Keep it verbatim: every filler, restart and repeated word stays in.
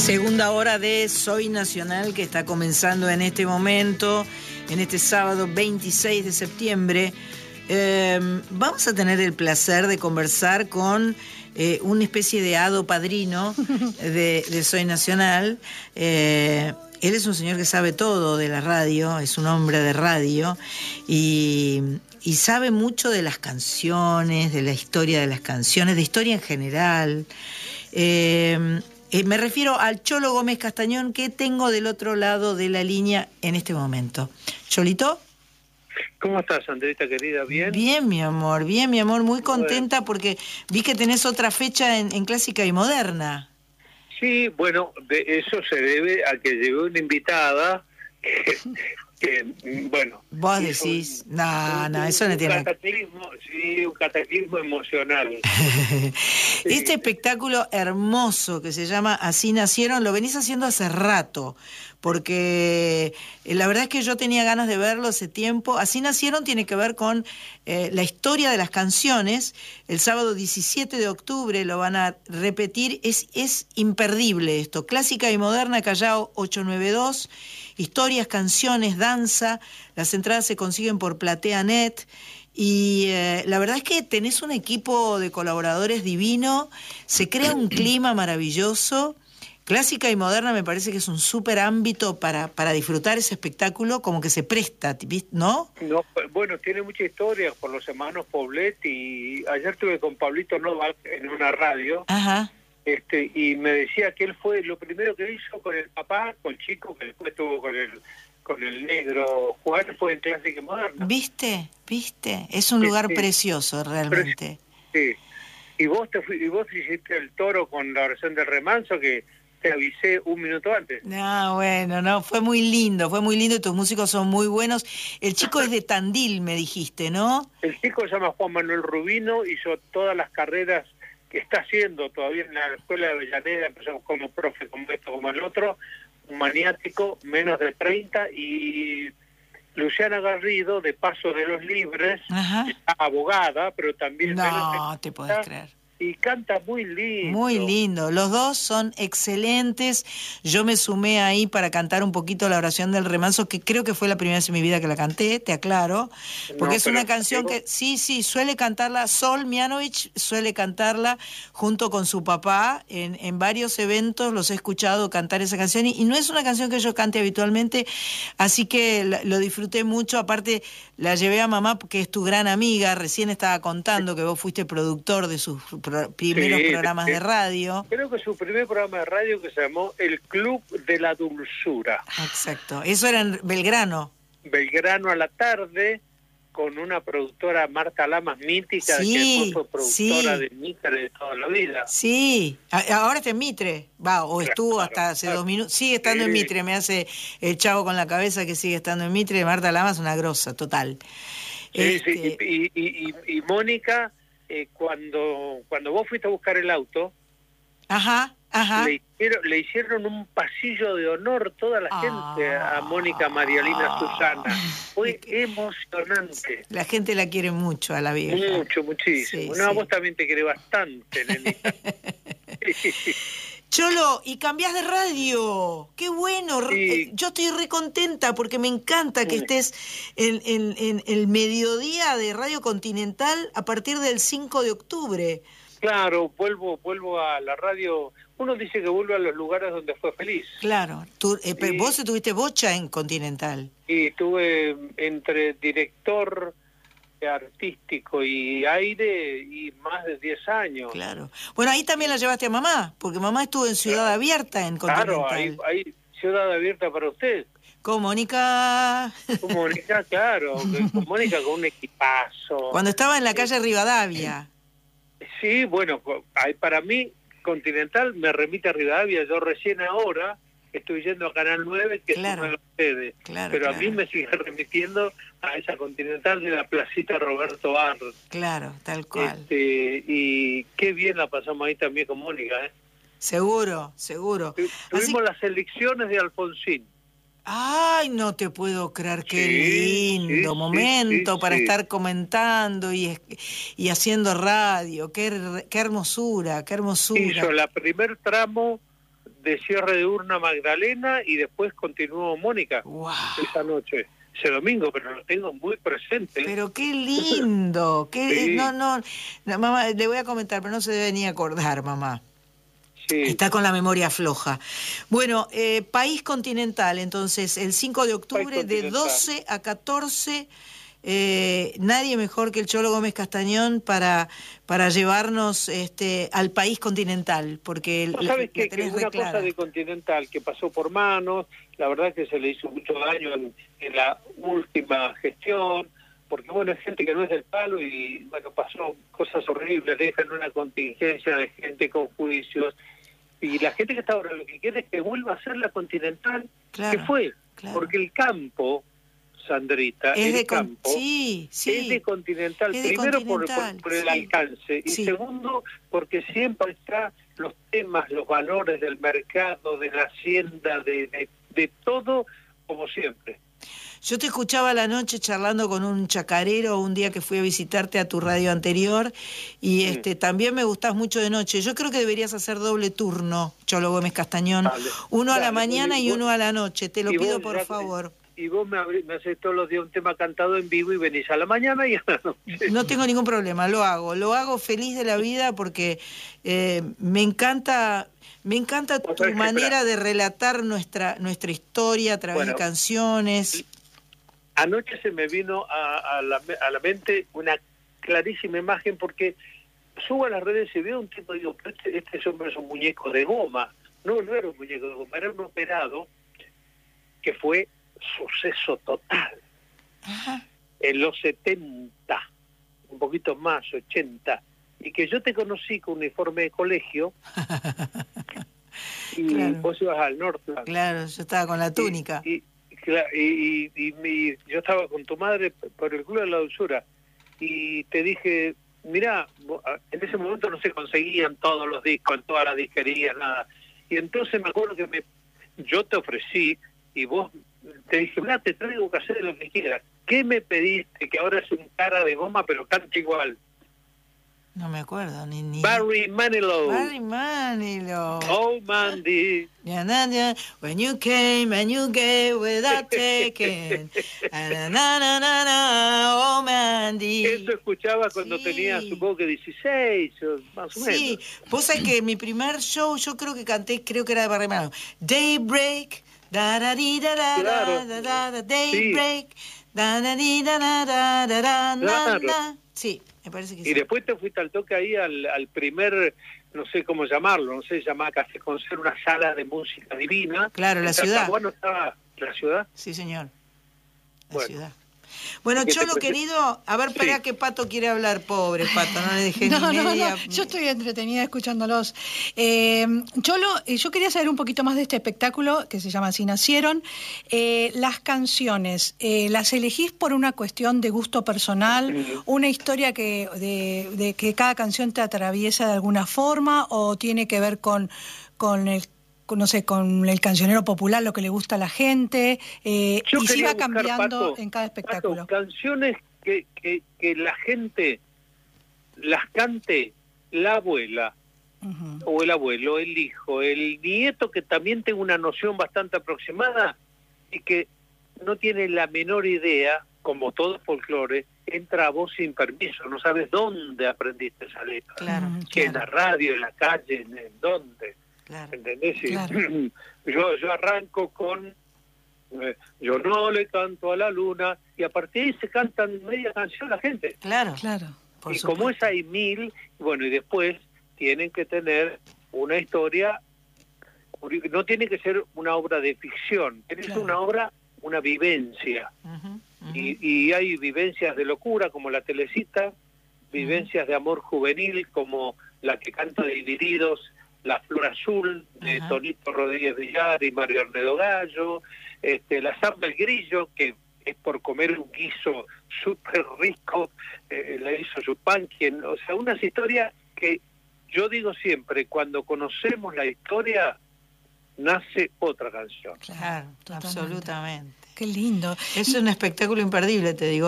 Segunda hora de Soy Nacional, que está comenzando en este momento, en este sábado veintiséis de septiembre. Eh, vamos a tener el placer de conversar con eh, una especie de hado padrino de, de Soy Nacional. Eh, él es un señor que sabe todo de la radio, es un hombre de radio y, y sabe mucho de las canciones, de la historia de las canciones, de historia en general. Eh, Eh, me refiero al Cholo Gómez Castañón, que tengo del otro lado de la línea en este momento. ¿Cholito? ¿Cómo estás, Andrita, querida? ¿Bien? Bien, mi amor, bien, mi amor. Muy contenta porque vi que tenés otra fecha en, en Clásica y Moderna. Sí, bueno, de eso se debe a que llegó una invitada que, que bueno... Vos decís, un, no, un, no, eso no tiene... Un cataclismo, sí, un cataclismo emocional. Este sí. Espectáculo hermoso que se llama Así Nacieron, lo venís haciendo hace rato, porque la verdad es que yo tenía ganas de verlo hace tiempo. Así Nacieron tiene que ver con eh, la historia de las canciones. El sábado diecisiete de octubre lo van a repetir. Es, es imperdible esto. Clásica y Moderna, Callao ocho nueve dos. Historias, canciones, danza. Las entradas se consiguen por Platea punto net. Y eh, la verdad es que tenés un equipo de colaboradores divino, se crea un clima maravilloso. Clásica y Moderna me parece que es un súper ámbito para, para disfrutar ese espectáculo, como que se presta, ¿no? No, bueno, tiene mucha historia por los hermanos Poblet, y ayer estuve con Pablito Novak en una radio. Ajá. Este, y me decía que él fue lo primero que hizo con el papá, con Chico, que después estuvo con el con el negro Juan, fue en Clásica y Moderna. ¿Viste? ¿Viste? Es un lugar sí, precioso, realmente. Sí. Y vos te fui, y vos hiciste el toro con la oración del remanso, que te avisé un minuto antes. No, bueno, no, fue muy lindo, fue muy lindo y tus músicos son muy buenos. El chico es de Tandil, me dijiste, ¿no? El chico se llama Juan Manuel Rubino, hizo todas las carreras que está haciendo todavía en la Escuela de Avellaneda, empezó como profe, como esto, como el otro, un maniático, menos de treinta, y Luciana Garrido, de Paso de los Libres, abogada, pero también... No, menos de te podés creer. Y canta muy lindo. Muy lindo. Los dos son excelentes. Yo me sumé ahí para cantar un poquito la oración del remanso, que creo que fue la primera vez en mi vida que la canté, te aclaro. Porque no, es una canción digo... que, sí, sí, suele cantarla, Sol Mianovich suele cantarla junto con su papá. En, en varios eventos los he escuchado cantar esa canción. Y, y no es una canción que yo cante habitualmente, así que la, lo disfruté mucho. Aparte, la llevé a mamá, que es tu gran amiga. Recién estaba contando que vos fuiste productor de sus primeros sí, programas de radio. Creo que su primer programa de radio, que se llamó El Club de la Dulzura. Exacto. Eso era en Belgrano. Belgrano a la tarde, con una productora, Marta Lamas, mítica, sí, que después fue productora sí. de Mitre de toda la vida. Sí, ahora está en Mitre, va, o estuvo claro, hasta hace claro. dos minutos, sigue estando sí. en Mitre, me hace el chavo con la cabeza que sigue estando en Mitre. Marta Lamas, una grosa, total. Sí, este... sí, y, y, y, y Mónica... Eh, cuando cuando vos fuiste a buscar el auto, ajá, ajá. Le, hicieron, le hicieron un pasillo de honor toda la ah, gente a Mónica Marialina ah, Susana. Fue emocionante. La gente la quiere mucho a la vieja. Mucho, muchísimo. Sí, no, sí. Vos también te querés bastante, nenita. Cholo, y cambiás de radio. ¡Qué bueno! Sí. Yo estoy re contenta porque me encanta que sí. estés en, en, en el mediodía de Radio Continental a partir del cinco de octubre. Claro, vuelvo vuelvo a la radio. Uno dice que vuelve a los lugares donde fue feliz. Claro. Tú, eh, sí. Vos estuviste bocha en Continental. Y estuve entre director artístico y aire y más de diez años. Claro. Bueno, ahí también la llevaste a mamá, porque mamá estuvo en Ciudad claro. Abierta en Continental. Claro, ahí, ahí Ciudad Abierta para usted. Con Mónica. Con Mónica, claro, con Mónica con un equipazo. Cuando estaba en la calle Rivadavia. Sí, bueno, para mí Continental me remite a Rivadavia. Yo recién ahora estoy yendo a Canal nueve, que claro, es una sede, claro, pero claro. a mí me sigue remitiendo a esa Continental de la placita Roberto Arlt. Claro, tal cual. Este, y qué bien la pasamos ahí también con Mónica, ¿eh? Seguro, seguro. Tu, tuvimos Así... las elecciones de Alfonsín. Ay, no te puedo creer, qué sí, lindo sí, momento sí, para sí. estar comentando y, y haciendo radio, qué, qué hermosura, qué hermosura. Hizo la primer tramo de cierre de urna Magdalena y después continuó Mónica wow. esa noche, ese domingo, pero lo tengo muy presente. Pero qué lindo, qué, sí. no, no, no, mamá, le voy a comentar, pero no se debe ni acordar, mamá. Sí. Está con la memoria floja. Bueno, eh, país continental, entonces, el cinco de octubre de doce a catorce, eh, nadie mejor que el Cholo Gómez Castañón para, para llevarnos este, al país continental, porque ¿No sabes la, qué? Que una reclara. cosa de Continental que pasó por manos, la verdad que se le hizo mucho daño en, en la última gestión, porque bueno, es gente que no es del palo y bueno, pasó cosas horribles, dejan una contingencia de gente con juicios. Y la gente que está ahora lo que quiere es que vuelva a ser la Continental, claro, que fue, claro. porque el campo, Sandrita, es el de campo con... sí, sí, es de Continental, es de primero Continental, por, por, por el sí, alcance, y sí. segundo porque siempre está los temas, los valores del mercado, de la hacienda, de, de, de todo, como siempre. Yo te escuchaba a la noche charlando con un chacarero un día que fui a visitarte a tu radio anterior y Mm. este también me gustás mucho de noche. Yo creo que deberías hacer doble turno, Cholo Gómez Castañón. Dale, uno dale, a la mañana y, y uno a la noche. Te lo pido por ya, favor. Y vos me, abrí, me haces todos los días un tema cantado en vivo y venís a la mañana y a la noche. No tengo ningún problema, lo hago. Lo hago feliz de la vida porque eh, me encanta... Me encanta tu manera de relatar nuestra nuestra historia a través bueno, de canciones. Anoche se me vino a, a, la, a la mente una clarísima imagen porque subo a las redes y veo un tipo y digo, pero este, este hombre es un muñeco de goma. No, no era un muñeco de goma, era un operado que fue suceso total. Ajá. En los setenta, un poquito más, ochenta, y que yo te conocí con uniforme de colegio y claro. Vos ibas al Northland. Claro, yo estaba con la túnica. Y, y, y, y, y yo estaba con tu madre por el Club de la Dulzura y te dije, mirá, en ese momento no se conseguían todos los discos, en todas las disquerías, nada. Y entonces me acuerdo que me, yo te ofrecí y vos te dije, mirá, te traigo que hacer lo que quieras. ¿Qué me pediste? Que ahora es un cara de goma, pero canta igual. No me acuerdo, ni... ni... Barry Manilow. Barry Manilow. Oh, Mandy. When you came and you gave without taking. Na, na, na, na, na, oh, Mandy. Eso escuchaba cuando sí. tenía, supongo que dieciséis, más o menos. Sí, vos sabés que mi primer show, yo creo que canté, creo que era de Barry Manilow. Daybreak, da da di da da claro. da da da Daybreak, sí. da da di da da da da da claro. na. Sí. Me parece que y sí. después te fuiste al toque ahí al, al primer, no sé cómo llamarlo, no sé, llamaba Café Concert, una sala de música divina. Claro, la ciudad. Bueno, estaba la ciudad. Sí, señor. La bueno. ciudad. Bueno, Cholo, te... querido, a ver, espera sí. que Pato quiere hablar, pobre Pato, no le dejé no, ni no, media... No, yo estoy entretenida escuchándolos. Eh, Cholo, yo quería saber un poquito más de este espectáculo que se llama Así Nacieron. Eh, las canciones, eh, ¿las elegís por una cuestión de gusto personal? Mm. ¿Una historia que de, de que cada canción te atraviesa de alguna forma o tiene que ver con, con el no sé, con el cancionero popular, lo que le gusta a la gente, eh, y se va cambiando Pato, en cada espectáculo? Pato, canciones que, que, que la gente las cante la abuela, uh-huh. o el abuelo, el hijo, el nieto, que también tenga una noción bastante aproximada y que no tiene la menor idea, como todo folclore, entra a vos sin permiso, no sabes dónde aprendiste esa letra. Claro, que claro. En la radio, en la calle, en, en dónde. Claro, ¿entendés? claro. Yo, yo arranco con eh, yo no le canto a la luna y a partir de ahí se cantan media canción la gente. Claro, claro. Por y supuesto. Como es hay mil, bueno, y después tienen que tener una historia, no tiene que ser una obra de ficción, tiene que claro. ser una obra, una vivencia. Uh-huh, uh-huh. Y, y hay vivencias de locura como la Telecita, vivencias uh-huh. de amor juvenil como la que canta Divididos, La Flor Azul, de uh-huh. Tonito Rodríguez Villar y Mario Arnedo Gallo, este, la Zamba el Grillo, que es por comer un guiso súper rico, eh, la hizo Yupanqui, o sea, unas historias que yo digo siempre, cuando conocemos la historia, nace otra canción. Claro, absolutamente. Qué lindo. Es un espectáculo imperdible, te digo.